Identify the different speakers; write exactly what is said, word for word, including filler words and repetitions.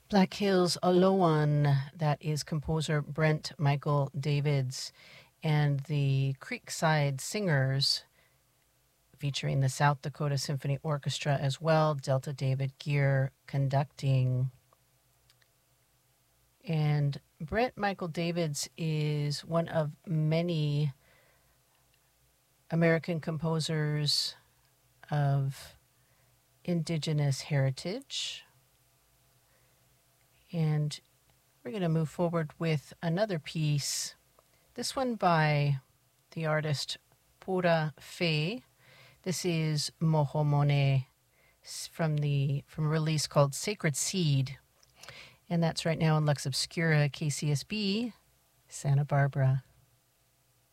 Speaker 1: Black Hills Alowan, that is composer Brent Michael Davids, and the Creekside Singers, featuring the South Dakota Symphony Orchestra as well, Delta David Gear conducting. And Brent Michael Davids is one of many American composers of Indigenous heritage. And we're going to move forward with another piece, this one by the artist Pura Fé. This is Mohomone from the from a release called Sacred Seed. And that's right now in Lux Obscura, K C S B, Santa Barbara.